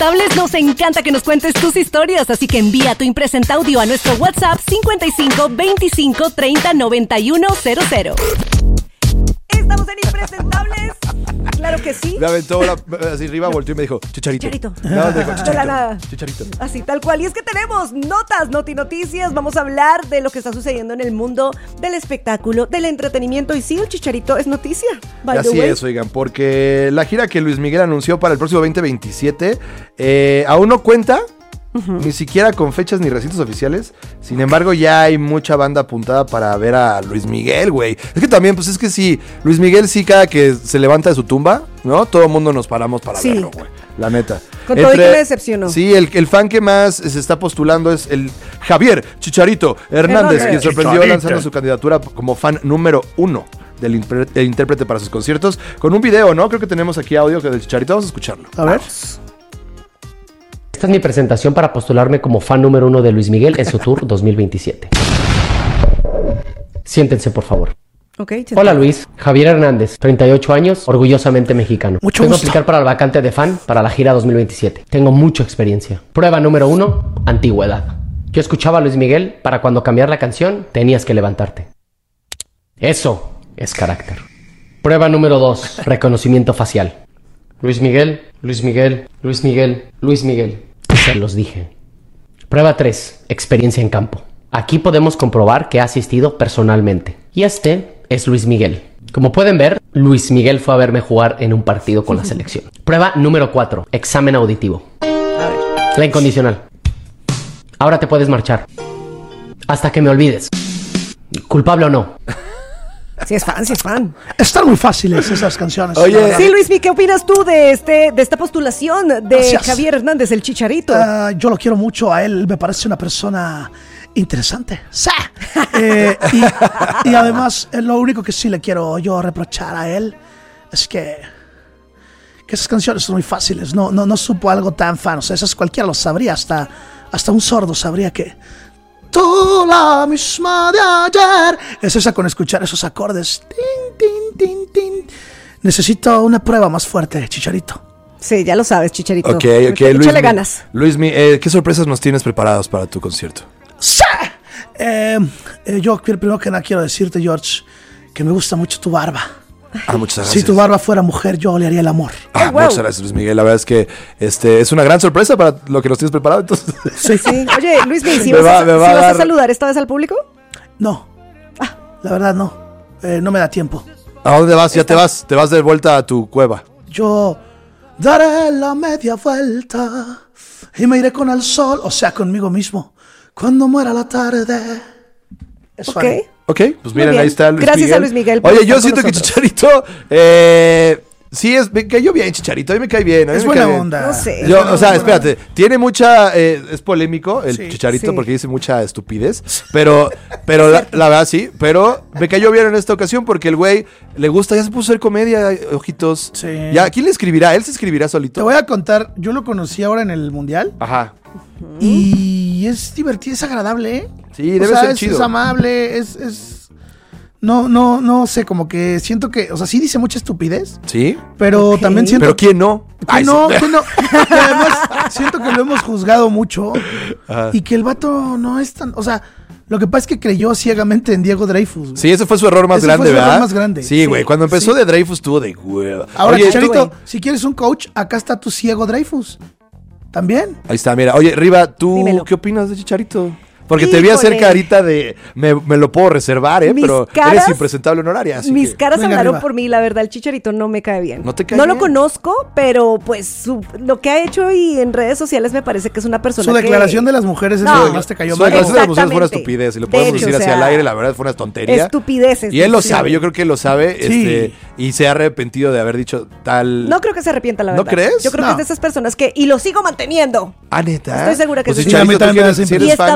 Impresentables nos encanta que nos cuentes tus historias, así que envía tu impresenta audio a nuestro WhatsApp 55 25 30 91 00. Estamos en Impresentables. Claro que sí. Me aventó así arriba, volteó y me dijo, Chicharito. Chicharito. No, me dijo, De la nada. Chicharito. Así, tal cual. Y es que tenemos noticias. Vamos a hablar de lo que está sucediendo en el mundo del espectáculo, del entretenimiento. Y sí, el Chicharito es noticia. Así es, oigan, porque la gira que Luis Miguel anunció para el próximo 2027 aún no cuenta. Ni siquiera con fechas ni recintos oficiales. Sin embargo, ya hay mucha banda apuntada para ver a Luis Miguel, güey. Es que también, pues es que sí, Luis Miguel sí, cada que se levanta de su tumba, ¿no? Todo el mundo nos paramos para verlo, güey. La neta. Con todo y que me decepcionó. Sí, el fan que más se está postulando es el Javier Chicharito Hernández, quien sorprendió lanzando su candidatura como fan número 1 del intérprete para sus conciertos. Con un video, ¿no? Creo que tenemos aquí audio del Chicharito. Vamos a escucharlo. A ver. Esta es mi presentación para postularme como fan número 1 de Luis Miguel en su tour 2027. Siéntense, por favor. Okay, hola Luis, Javier Hernández, 38 años, orgullosamente mexicano. Mucho Vengo a gusto. aplicar para la vacante de fan para la gira 2027. Tengo mucha experiencia. Prueba número 1, antigüedad. Yo escuchaba a Luis Miguel para cuando cambiar la canción tenías que levantarte. Eso es carácter. Prueba número 2, reconocimiento facial. Luis Miguel, Luis Miguel, Luis Miguel, Luis Miguel. Se los dije. Prueba 3, experiencia en campo. Aquí podemos comprobar que ha asistido personalmente. Y este es Luis Miguel. Como pueden ver, Luis Miguel fue a verme jugar en un partido con la selección. Prueba número 4, examen auditivo. La incondicional. Ahora te puedes marchar. Hasta que me olvides. ¿Culpable o no? Sí es fan. Están muy fáciles esas canciones. Oye. Sí, Luismi, ¿qué opinas tú de esta postulación de Gracias. Javier Hernández, el Chicharito? Yo lo quiero mucho a él. Me parece una persona interesante. ¡Sí! Y además, lo único que sí le quiero yo reprochar a él es que esas canciones son muy fáciles. No supo algo tan fan. O sea, esas cualquiera lo sabría. Hasta un sordo sabría que tú la misma de ayer. Es esa con escuchar esos acordes. Tin, tin, tin, tin. Necesito una prueba más fuerte, Chicharito. Sí, ya lo sabes, Chicharito. Ok, Échale ganas. Luismi, ¿qué sorpresas nos tienes preparados para tu concierto? ¡Sí! Yo primero que nada quiero decirte, George, que me gusta mucho tu barba. Muchas gracias. Si tu barba fuera mujer, yo le haría el amor. Wow. Muchas gracias, Luis Miguel. La verdad es que es una gran sorpresa para lo que nos tienes preparado. Entonces, Sí. Oye, Luismi, ¿sí Me vas va a a dar- saludar esta vez al público? No, la verdad no. No me da tiempo. ¿a dónde vas? Ya te vas de vuelta a tu cueva. Yo daré la media vuelta y me iré con el sol, o sea, conmigo mismo, cuando muera la tarde. Eso Ok. haré. Ok, pues miren, bien. ahí está Luis Gracias Miguel. a Luis Miguel por Oye, estar yo con siento que nosotros. Chicharito, sí, me cayó bien Chicharito, a mí me cae bien. a mí Es me buena cae bien. onda. No sé. O sea, espérate, tiene mucha, es polémico el Sí. Chicharito Sí. porque dice mucha estupidez, pero la verdad sí, pero me cayó bien en esta ocasión porque el güey le gusta, ya se puso a hacer comedia, ojitos. Sí. Ya, ¿quién le escribirá? ¿Él se escribirá Te solito? voy a contar, yo lo conocí ahora en el Mundial Ajá. y es divertido, es agradable, ¿eh? Sí, debe ser chido. Es amable, no sé, como que siento que, o sea, sí dice mucha estupidez, ¿Sí? pero Ok. también siento ¿Pero quién no? que Ay, no, sí. que no. Y además siento que lo hemos juzgado mucho Ajá. y que el vato no es tan, o sea, lo que pasa es que creyó ciegamente en Diego Dreyfus. güey. Sí, ese fue su error más Ese grande, fue su error ¿verdad? más grande. Sí, güey. Sí, Cuando empezó sí. de Dreyfus estuvo de hueva. Ahora, Oye, Chicharito, güey. si quieres un coach, acá está tu ciego Dreyfus. También. ahí está, mira. Oye, Riva, ¿tú Dímelo. qué opinas de Chicharito? Porque te vi Híjole. hacer carita de... Me lo puedo reservar, Mis pero caras- eres impresentable honoraria. Así Mis que- caras Venga, hablaron arriba. por mí, la verdad, el Chicharito no me cae bien. ¿No te cae No lo bien? conozco, pero pues lo que ha hecho y en redes sociales me parece que es una persona Su declaración de las mujeres es No. lo que más te cayó Su mal. declaración de las mujeres fue una Exactamente. estupidez. Y lo De podemos hecho, decir o así sea, al aire. La verdad fue una tontería. Estupideces. Y él lo sí. sabe. Yo creo que él lo sabe. Sí. Y se ha arrepentido de haber dicho tal... No creo que se arrepienta, la ¿No verdad. crees? Yo creo que No. es de esas personas que... Y lo sigo manteniendo. Ah, ¿neta? Estoy segura que Pues sí. sí, Chicharito, Sí, a mí también tú me que da eres- si siempre. Y eres está fan. bien,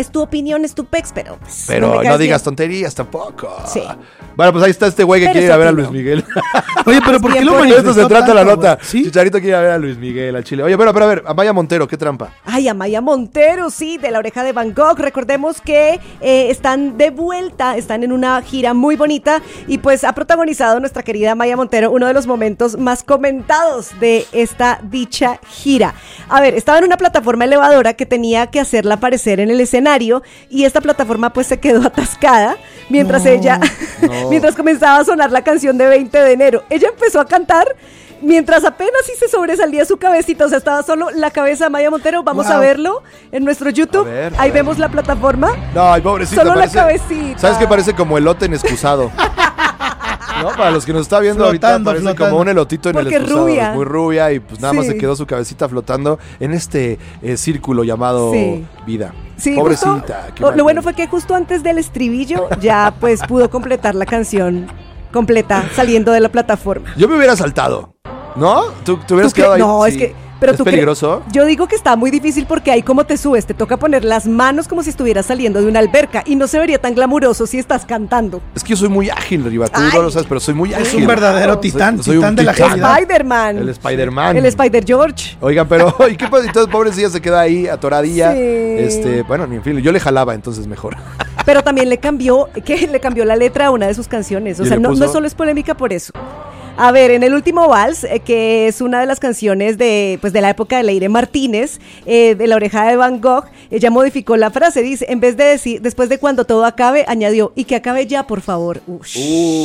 es tu opinión, es tu pex, pero pues, Pero me no, caes digas bien. tonterías tampoco. Sí. Bueno, pues ahí está este güey que Pero quiere ir a ver a opino. Luis Miguel. Oye, pero ¿por qué lo Bien, De esto manifestó se trata la tanto, nota. güey? ¿Sí? Chicharito quiere ir a ver a Luis Miguel, al Chile. Oye, pero a ver, Amaya Montero, ¿qué trampa? Ay, Amaya Montero, sí, de La Oreja de Van Gogh. Recordemos que están de vuelta, están en una gira muy bonita y pues ha protagonizado nuestra querida Amaya Montero uno de los momentos más comentados de esta dicha gira. A ver, estaba en una plataforma elevadora que tenía que hacerla aparecer en el escenario y esta plataforma pues se quedó atascada mientras mientras comenzaba a sonar la canción de 20 de enero. Ella empezó a cantar mientras apenas sí se sobresalía su cabecita, o sea, estaba solo la cabeza de Maya Montero. Vamos a verlo en nuestro YouTube. Ahí vemos la plataforma. No, ay, pobrecito. Solo parece, la cabecita. ¿Sabes qué? Parece como elote en excusado. ¿No? Para los que nos está viendo Flotando, ahorita, parece como un elotito en Porque el excusado. rubia. Es muy rubia y pues nada más Sí. se quedó su cabecita flotando en este círculo llamado Sí. vida. Sí, Pobrecita. justo, qué lo mal bueno pedo. fue que justo antes del estribillo ya pues pudo completar la canción completa saliendo de la plataforma. Yo me hubiera saltado, ¿no? ¿Tú hubieras ¿Tú quedado ahí? No, Sí. es que... Pero ¿Es tú peligroso? Yo digo que está muy difícil porque ahí como te subes, te toca poner las manos como si estuvieras saliendo de una alberca y no se vería tan glamuroso si estás cantando. Es que yo soy muy ágil, Riva. Tú Ay. no lo sabes, pero soy muy ágil. Es un verdadero titán, soy un titán de la titán. agilidad. Spider-Man. El Spider-Man. El Spider-George. Oigan, pero ¿y qué pasa? Entonces, pobrecilla se queda ahí atoradilla. Sí. Bueno, en fin, yo le jalaba, entonces mejor. Pero también le cambió la letra a una de sus canciones. O ¿Y sea, le no puso? solo es polémica por eso. A ver, en el último vals, que es una de las canciones de la época de Leire Martínez, de La Oreja de Van Gogh, ella modificó la frase, dice, en vez de decir, después de cuando todo acabe, añadió, y que acabe ya, por favor. Ush.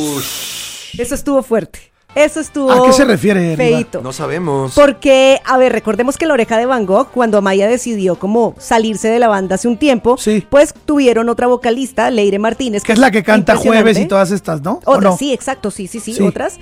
Eso estuvo fuerte. Eso estuvo ¿A qué se refiere, Riva? feíto. No sabemos. Porque, a ver, recordemos que La Oreja de Van Gogh, cuando Amaya decidió como salirse de la banda hace un tiempo, Sí. pues tuvieron otra vocalista, Leire Martínez. Que es la que canta impresionante. Jueves y todas estas, ¿no? ¿O Otras, no? sí, exacto, sí, Sí. otras.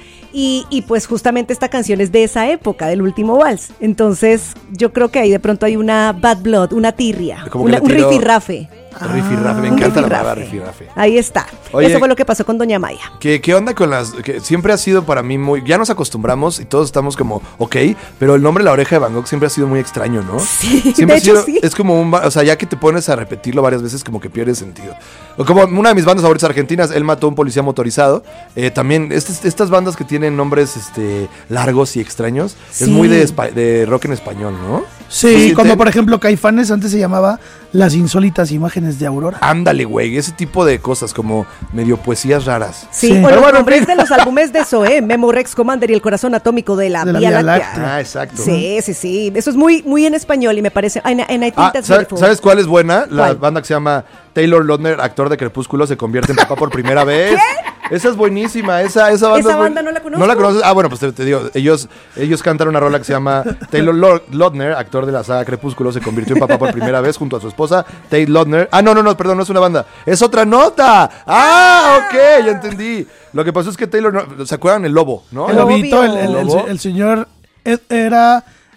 Y pues justamente esta canción es de esa época, del último vals. Entonces, yo creo que ahí de pronto hay una bad blood, una tirria, Como que le un tiró- rifirrafe. Rifirrafe, me Un encanta la rifirrafe. palabra rifirrafe. Ahí está. Oye, Eso fue lo que pasó con Doña Maya. ¿Qué onda con las...? Que siempre ha sido para mí muy... Ya nos acostumbramos y todos estamos como, ok, pero el nombre La Oreja de Van Gogh siempre ha sido muy extraño, ¿no? Sí, Siempre de ha hecho sido- sí. Es como un... O sea, ya que te pones a repetirlo varias veces, como que pierde sentido. O como una de mis bandas favoritas argentinas, Él mató a un policía motorizado. También, estas bandas que tienen nombres largos y extraños, es Sí. muy de rock en español, ¿no? Sí, Sí, como te- por ejemplo Caifanes antes se llamaba Las insólitas imágenes de Aurora. Ándale, güey, ese tipo de cosas, como medio poesías raras. Sí, Sí. o Pero los bueno, nombres de los álbumes de Zoé, Memo Rex Commander y El Corazón Atómico de la Vía Láctea. Ah, exacto. Sí. Eso es muy, muy en español y me parece. And I think that's beautiful. ¿Sabes cuál es buena? La ¿Cuál? banda que se llama Taylor Lautner, actor de Crepúsculo, se convierte en papá por primera vez. Esa es buenísima, esa banda. Esa es buen- banda no la conozco. ¿No la conoces? Ah, bueno, pues te digo, ellos cantan una rola que se llama Taylor Lautner, actor de la saga Crepúsculo, se convirtió en papá por primera vez junto a su esposa, Tate Lautner. Ah, no, perdón, no es una banda, es otra nota. Ah, ok, ya entendí. Lo que pasó es que Taylor, ¿se acuerdan? El lobo, ¿no? El lobito, Obvio. el señor era...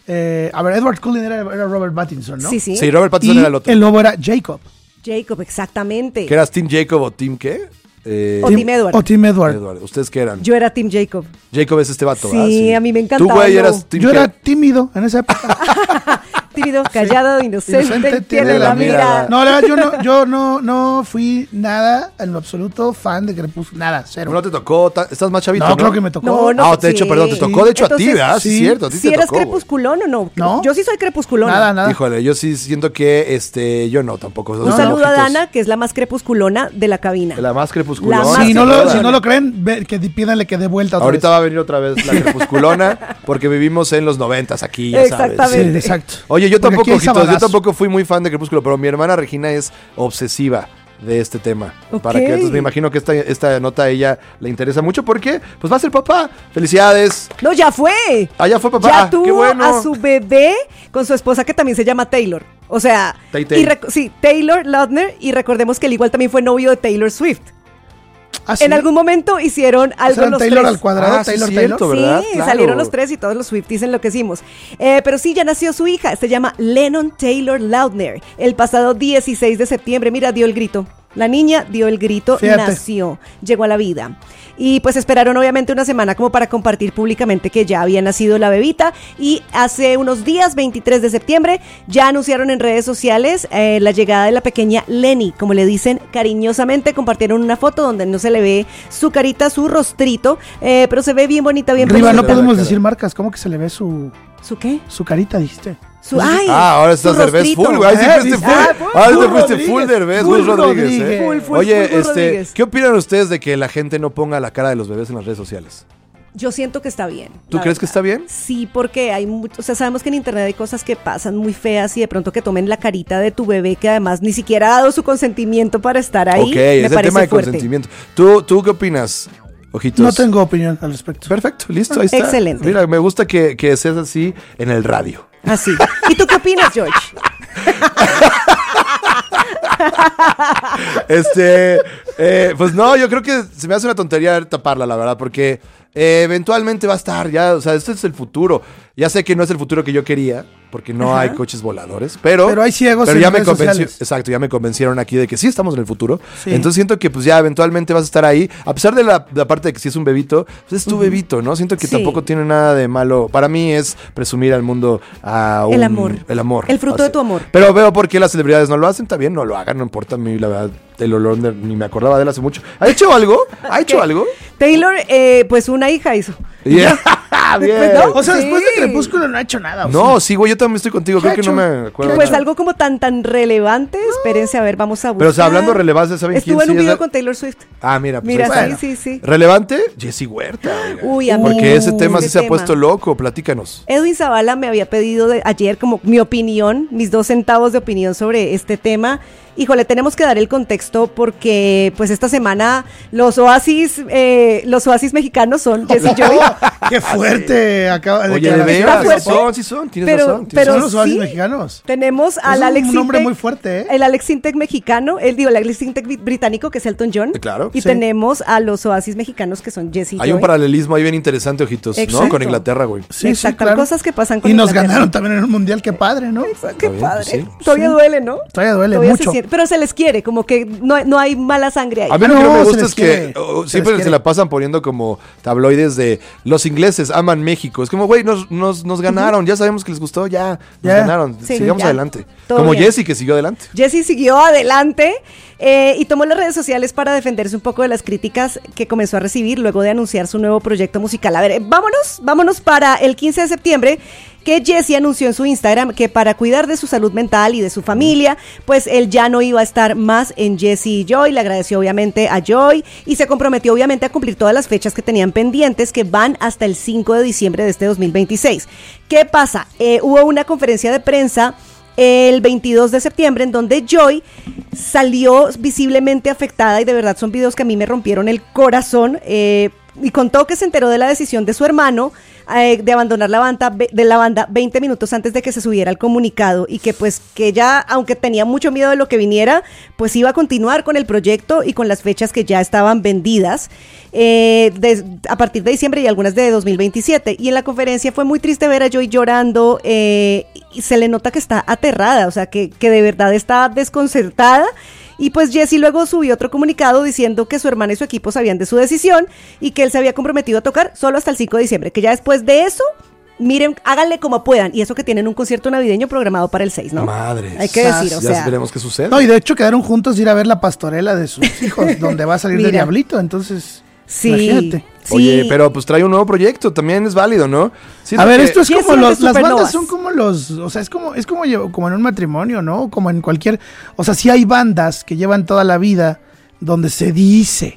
a ver, Edward Cullen era Robert Pattinson, ¿no? Sí, sí. Sí, Robert Pattinson Y era el otro. el lobo era Jacob. Jacob, exactamente. ¿Que eras Team Jacob o Team qué? O Tim Edward. O Tim Edward. Edward. ¿Ustedes qué eran? Yo era Team Jacob. Jacob es este vato, Sí, ¿verdad? a mí me encantaba, Tú, güey, no. eras Team Yo qué? era tímido en esa época. Tímido, callado, inocente, tiene la mirada. No, la verdad, yo no fui nada en lo absoluto fan de Crepúsculo. Nada, cero. No te tocó, estás más chavito, No, creo que me tocó. No, no. Ah, de hecho, sí. perdón, te tocó de hecho a ti, Entonces, ¿verdad? Sí, sí. cierto, a ti ¿Si te eras tocó, güey. crepusculón o no? No. Yo sí soy crepusculona. Nada. Híjole, yo sí siento que, yo no, tampoco. Un No, saludo a ojitos. Dana, que es la más crepusculona de la cabina. La más crepusculona. La más Si no, crepusculona. si no lo creen, que pídanle que dé vuelta otra Ahorita vez. va a venir otra vez la crepusculona, porque vivimos en los 90s aquí, ya sabes. Exactamente. Sí, exacto. Oye, yo Porque aquí tampoco, hay ojitos, yo sabadazo. tampoco fui muy fan de Crepúsculo, pero mi hermana Regina es obsesiva de este tema. Ok. Para que, entonces me imagino que esta nota a ella le interesa mucho porque pues va a ser papá. Felicidades. No, ya fue. Ah, ya fue papá. Ya Qué tuvo bueno. a su bebé con su esposa que también se llama Taylor. O sea, Tay-Tay. sí, Taylor Lautner. Y recordemos que él igual también fue novio de Taylor Swift. ¿Ah, sí? En algún momento hicieron algo ¿Eran los Taylor tres. al cuadrado? Ah, sí, Taylor, cierto, Taylor. ¿verdad? Sí, Claro. salieron los tres y todos los Swifties enloquecimos. Pero sí, ya nació su hija. Se llama Lennon Taylor Lautner. El pasado 16 de septiembre, mira, dio el grito. La niña dio el grito, nació, llegó a la vida. Y pues esperaron obviamente una semana como para compartir públicamente que ya había nacido la bebita, y hace unos días, 23 de septiembre, ya anunciaron en redes sociales la llegada de la pequeña Lenny, como le dicen cariñosamente. Compartieron una foto donde no se le ve su carita, su rostrito, pero se ve bien bonita, bien Riva, bonita. no podemos decir marcas, ¿cómo que se le ve su... ¿Su qué? Su carita, dijiste. Ahora estás Derbez full, güey. Sí fuiste full. Ahora te fuiste full Derbez, Gus Rodríguez. Oye, ¿qué opinan ustedes de que la gente no ponga la cara de los bebés en las redes sociales? Yo siento que está bien. ¿Tú crees que está bien? Sí, porque hay mucho, o sea, sabemos que en internet hay cosas que pasan muy feas, y de pronto que tomen la carita de tu bebé que además ni siquiera ha dado su consentimiento para estar ahí. Ok, es el tema de consentimiento. ¿Tú qué opinas, Ojitos? No tengo opinión al respecto. Perfecto, listo, ahí está. Excelente. Mira, me gusta que seas así en el radio. Así. ¿Y tú qué opinas, George? Pues no, yo creo que se me hace una tontería taparla, la verdad, porque eventualmente va a estar ya, o sea, este es el futuro. Ya sé que no es el futuro que yo quería, porque no hay coches voladores, pero hay ciegos pero en ya me redes convenció, sociales. exacto, ya me convencieron aquí de que sí estamos en el futuro. Sí. Entonces siento que pues ya eventualmente vas a estar ahí, a pesar de la parte de que si es un bebito, pues es tu bebito, ¿no? Siento que Sí. tampoco tiene nada de malo. Para mí es presumir al mundo a El amor. el amor. El fruto Así. de tu amor. Pero veo por qué las celebridades no lo hacen, está bien, no lo hagan, no importa a mí, la verdad, el olor ni me acordaba de él hace mucho. ¿Ha hecho algo? ¿Ha hecho algo? Taylor, pues una hija hizo. Yeah. Bien. Pues no. O sea, después Sí. de Crepúsculo no ha hecho nada. ¿o No, sí? sí, güey, yo también estoy contigo, ¿Qué creo ha que no hecho? me acuerdo. Pues algo como tan releante, espérense a ver, vamos a buscar. Pero, o sea, hablando de relevancia, ¿saben quién Estuvo en un sí es video la- con Taylor Swift. Ah, mira, pues Mira, ahí está. sí. ¿Relevante? Jessie Huerta. oiga. Uy, amigo. Porque ese tema sí Ese se ha tema. puesto loco, platícanos. Edwin Zavala me había pedido ayer como mi opinión, mis 2 centavos de opinión sobre este tema. Híjole, tenemos que dar el contexto porque pues esta semana los oasis mexicanos son Jesse Joy. Qué fuerte acaba de Oye, de quedar. veras, fuerte. sí son, tienes razón. Pero ¿Son los oasis sí, mexicanos? tenemos al Es Alex un nombre Sintek, muy fuerte, ¿eh? el Alex Sintek mexicano, el Alex Sintek británico, que es Elton John. Claro. Y Sí. tenemos a los oasis mexicanos, que son Jesse Hay Joy. un paralelismo ahí bien interesante, ojitos, ¿no? Exacto. Con Inglaterra, güey. Sí, Exacto, claro. cosas que pasan con Y nos Inglaterra. ganaron también en el mundial, qué padre, ¿no? Qué Está bien, padre. pues sí. Todavía Sí. duele, ¿no? Todavía duele Se mucho. siente, pero se les quiere, como que no hay mala sangre ahí. A mí lo que no me No, se gusta les es que quiere. siempre Se les se quiere. la pasan poniendo como tabloides de los ingleses aman México. Es como, güey, nos ganaron, ya sabemos que les gustó, ya nos Ya. ganaron. Sí, Sigamos ya. adelante. Todo Como bien. Jessie que siguió adelante. Jesse siguió adelante y tomó las redes sociales para defenderse un poco de las críticas que comenzó a recibir luego de anunciar su nuevo proyecto musical. A ver, vámonos para el 15 de septiembre, que Jesse anunció en su Instagram que para cuidar de su salud mental y de su familia, pues él ya no iba a estar más en Jesse y Joy. Le agradeció obviamente a Joy y se comprometió obviamente a cumplir todas las fechas que tenían pendientes, que van hasta el 5 de diciembre de este 2026. ¿Qué pasa? Hubo una conferencia de prensa el 22 de septiembre en donde Joy salió visiblemente afectada, y de verdad son videos que a mí me rompieron el corazón, y contó que se enteró de la decisión de su hermano de abandonar la banda 20 minutos antes de que se subiera el comunicado, y que pues que ella, aunque tenía mucho miedo de lo que viniera, pues iba a continuar con el proyecto y con las fechas que ya estaban vendidas a partir de diciembre y algunas de 2027. Y en la conferencia fue muy triste ver a Joy llorando, y se le nota que está aterrada, o sea que de verdad está desconcertada. Y pues Jesse luego subió otro comunicado diciendo que su hermana y su equipo sabían de su decisión y que él se había comprometido a tocar solo hasta el 5 de diciembre, que ya después de eso, miren, háganle como puedan, y eso que tienen un concierto navideño programado para el 6, ¿no? Madre. Hay que decir, o ya sea, veremos qué sucede. No, y de hecho quedaron juntos de ir a ver la pastorela de sus hijos, donde va a salir Mira. el diablito, entonces, sí, imagínate. sí. Oye, pero pues trae un nuevo proyecto, también es válido, ¿no? Siento A ver, que- esto es Sí, como es lo que las bandas supernovas. son como o sea, es como en un matrimonio, ¿no? Como en cualquier, o sea, sí hay bandas que llevan toda la vida donde se dice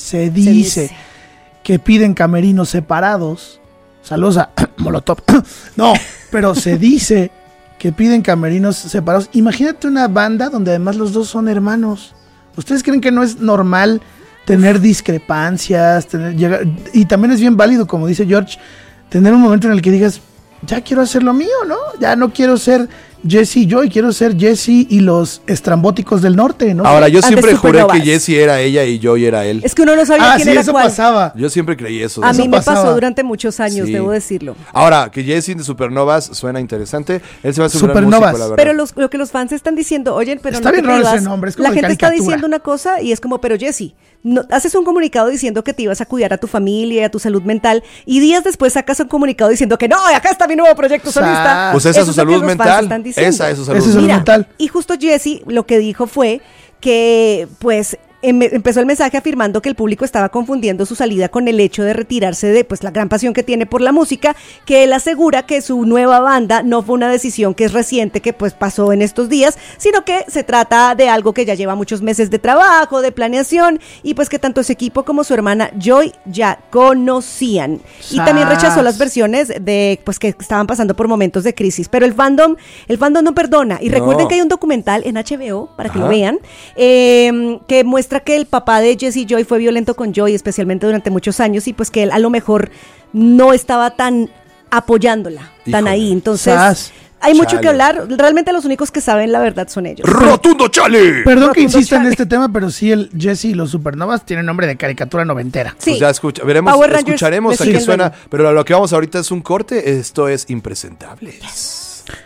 que piden camerinos separados. Saludos a Molotov. No, pero se dice que piden camerinos separados. Imagínate una banda donde además los dos son hermanos. ¿Ustedes creen que no es normal tener discrepancias, y también es bien válido, como dice George, tener un momento en el que digas, ya quiero hacer lo mío, ¿no? Ya no quiero ser Jesse y Joy, quiero ser Jesse y los estrambóticos del norte, ¿no? Ahora, yo Antes siempre juré Supernovas. que Jessie era ella y Joy era él. Es que uno no sabía quién sí, era eso cuál. pasaba. Yo siempre creí eso. A Eso mí me pasaba. pasó durante muchos años, Sí. debo decirlo. Ahora, que Jessie de Supernovas suena interesante. Él se va a hacer un gran Supernovas. músico, la verdad. Pero lo que los fans están diciendo, oye, pero Está no te bien raro ese privas. nombre, es como La de gente está caricatura. diciendo una cosa y es como, pero Jesse, no, haces un comunicado diciendo que te ibas a cuidar a tu familia y a tu salud mental y días después sacas un comunicado diciendo que no, acá está mi nuevo proyecto solista. Pues esa es Eso su lo que salud los fans mental. están diciendo. Esa es su salud Esa es salud Mira, mental. y justo Jesse lo que dijo fue que, pues, empezó el mensaje afirmando que el público estaba confundiendo su salida con el hecho de retirarse de pues la gran pasión que tiene por la música, que él asegura que su nueva banda no fue una decisión que es reciente, que pues pasó en estos días, sino que se trata de algo que ya lleva muchos meses de trabajo, de planeación, y pues que tanto su equipo como su hermana Joy ya conocían. Y también rechazó las versiones de pues que estaban pasando por momentos de crisis, pero el fandom no perdona. Y No. recuerden que hay un documental en HBO para que lo Ajá. vean, que muestra que el papá de Jesse Joy fue violento con Joy, especialmente durante muchos años, y pues que él a lo mejor no estaba tan apoyándola, tan Híjole. ahí. Entonces, Sas. hay mucho Chale. que hablar. Realmente los únicos que saben la verdad son ellos. ¡Rotundo Chale! Perdón que Rotundo insista en Chale. este tema, pero sí el Jesse y los Supernovas tienen nombre de caricatura noventera. Sí. Pues ya veremos, Power Rangers escucharemos me a qué siguen suena, luego. pero lo que vamos ahorita es un corte. Esto es Impresentables.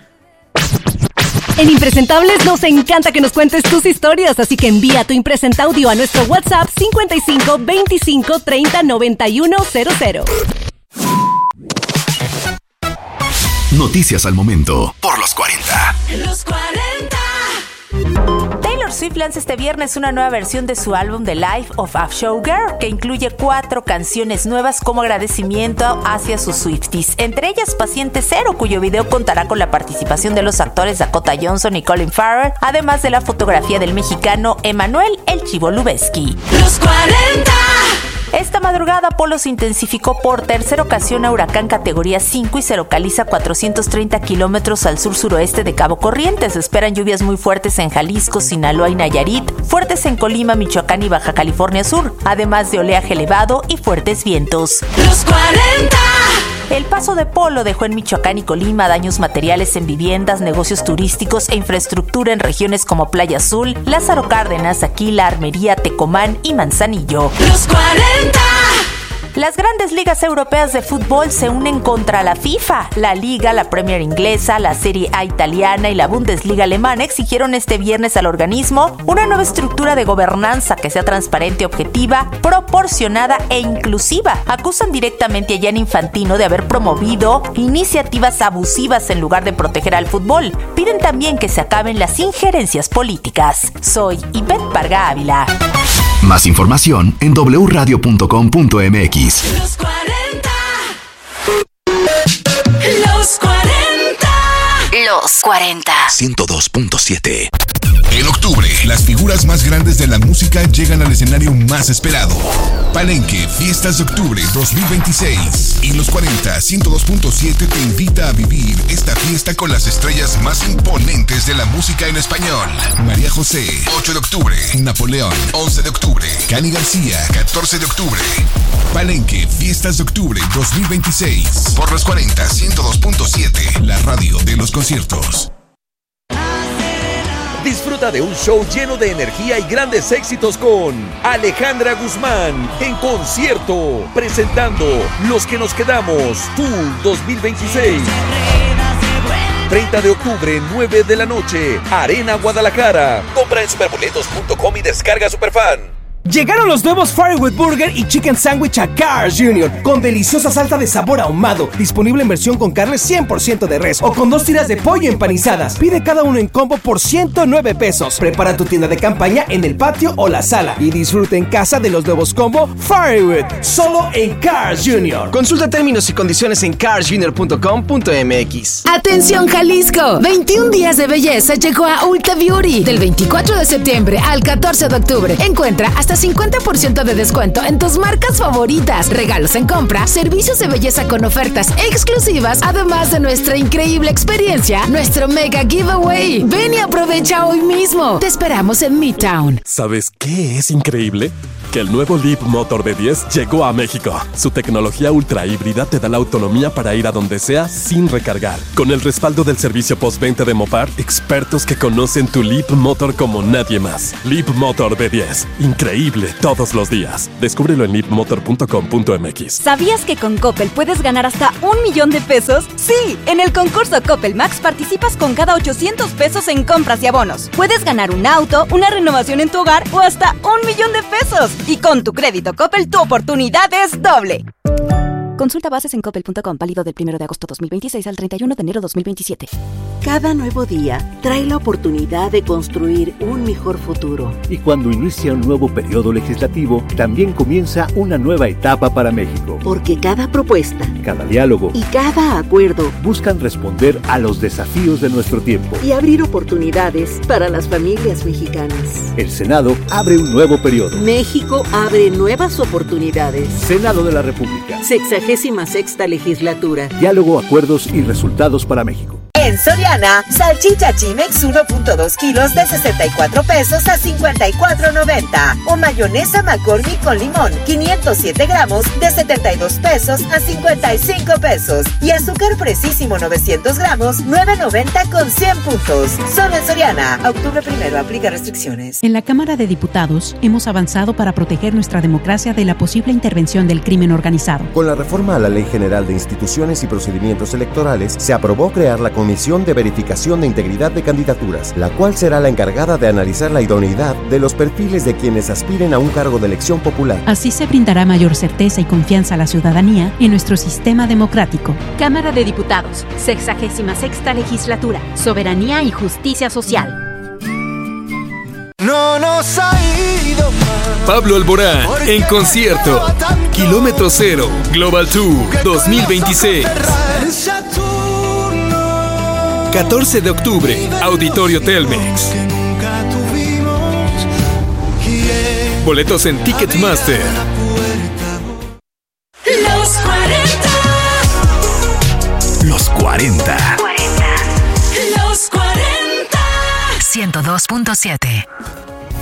En Impresentables nos encanta que nos cuentes tus historias, así que envía tu impresenta audio a nuestro WhatsApp 55 25 30 91 00. Noticias al momento por los 40. Los 40. Taylor Swift lanza este viernes una nueva versión de su álbum The Life of a Showgirl, que incluye 4 canciones nuevas como agradecimiento hacia sus Swifties, entre ellas Paciente Cero, cuyo video contará con la participación de los actores Dakota Johnson y Colin Farrell, además de la fotografía del mexicano Emanuel El Chivo Lubezki. Los 40. Esta madrugada, Polo se intensificó por tercera ocasión a huracán categoría 5 y se localiza a 430 kilómetros al sur-suroeste de Cabo Corrientes. Se esperan lluvias muy fuertes en Jalisco, Sinaloa y Nayarit, fuertes en Colima, Michoacán y Baja California Sur, además de oleaje elevado y fuertes vientos. Los 40. El paso de Polo dejó en Michoacán y Colima daños materiales en viviendas, negocios turísticos e infraestructura en regiones como Playa Azul, Lázaro Cárdenas, Aquila, Armería, Tecomán y Manzanillo. Los 40. Las grandes ligas europeas de fútbol se unen contra la FIFA. La Liga, la Premier inglesa, la Serie A italiana y la Bundesliga alemana exigieron este viernes al organismo una nueva estructura de gobernanza que sea transparente, objetiva, proporcionada e inclusiva. Acusan directamente a Gianni Infantino de haber promovido iniciativas abusivas en lugar de proteger al fútbol. Piden también que se acaben las injerencias políticas. Soy Ivette Parga Ávila. Más información en wradio.com.mx. Los 40. Los 40. Los 40. 102.7. En octubre, las figuras más grandes de la música llegan al escenario más esperado. Palenque, Fiestas de Octubre 2026. Y Los 40, 102.7 te invita a vivir esta fiesta con las estrellas más imponentes de la música en español. María José, 8 de octubre. Napoleón, 11 de octubre. Cani García, 14 de octubre. Palenque, Fiestas de Octubre 2026. Por Los 40, 102.7, la radio de los conciertos. Disfruta de un show lleno de energía y grandes éxitos con Alejandra Guzmán en concierto, presentando Los que nos quedamos, Tour 2026. 30 de octubre, 9 de la noche, Arena Guadalajara. Compra en superboletos.com y descarga Superfan. Llegaron los nuevos Firewood Burger y Chicken Sandwich a Carl's Jr. con deliciosa salsa de sabor ahumado, disponible en versión con carne 100% de res o con 2 tiras de pollo empanizadas. Pide cada uno en combo por 109 pesos. Prepara tu tienda de campaña en el patio o la sala y disfruta en casa de los nuevos combo Firewood, solo en Carl's Jr. Consulta términos y condiciones en carlsjr.com.mx. Atención Jalisco, 21 días de belleza llegó a Ulta Beauty. Del 24 de septiembre al 14 de octubre encuentra hasta 50% de descuento en tus marcas favoritas, regalos en compra, servicios de belleza con ofertas exclusivas, además de nuestra increíble experiencia, nuestro mega giveaway. Ven y aprovecha hoy mismo. Te esperamos en Midtown. ¿Sabes qué es increíble? Que el nuevo Leap Motor B10 llegó a México. Su tecnología ultra híbrida te da la autonomía para ir a donde sea sin recargar. Con el respaldo del servicio postventa de Mopar, expertos que conocen tu Leap Motor como nadie más. Leap Motor B10. Increíble todos los días. Descúbrelo en leapmotor.com.mx. ¿Sabías que con Coppel puedes ganar hasta $1,000,000 de pesos? Sí, en el concurso Coppel Max participas con cada 800 pesos en compras y abonos. Puedes ganar un auto, una renovación en tu hogar o hasta $1,000,000 de pesos. Y con tu crédito Coppel, tu oportunidad es doble. Consulta bases en coppel.com, válido del 1 de agosto 2026 al 31 de enero 2027. Cada nuevo día trae la oportunidad de construir un mejor futuro. Y cuando inicia un nuevo periodo legislativo, también comienza una nueva etapa para México. Porque cada propuesta, cada diálogo y cada acuerdo buscan responder a los desafíos de nuestro tiempo y abrir oportunidades para las familias mexicanas. El Senado abre un nuevo periodo. México abre nuevas oportunidades. Senado de la República. 66ª legislatura. Diálogo, acuerdos y resultados para México. En Soriana, salchicha Chimex 1.2 kilos de 64 pesos a 54.90. O mayonesa McCormick con limón 507 gramos de 72 pesos a 55 pesos. Y azúcar Precisísimo 900 gramos 9.90 con 100 puntos. Solo en Soriana. Octubre 1, aplica restricciones. En la Cámara de Diputados hemos avanzado para proteger nuestra democracia de la posible intervención del crimen organizado. Con la reforma a la Ley General de Instituciones y Procedimientos Electorales, se aprobó crear la Comisión de Verificación de Integridad de Candidaturas, la cual será la encargada de analizar la idoneidad de los perfiles de quienes aspiren a un cargo de elección popular. Así se brindará mayor certeza y confianza a la ciudadanía en nuestro sistema democrático. Cámara de Diputados, 66ª Legislatura, Soberanía y Justicia Social. No nos ha ido mal. Pablo Alborán en concierto. Kilómetro Cero Global Tour 2026. 14 de octubre, Auditorio Telmex. Boletos en Ticketmaster. Los 40. Los 40. Los 40. 102.7.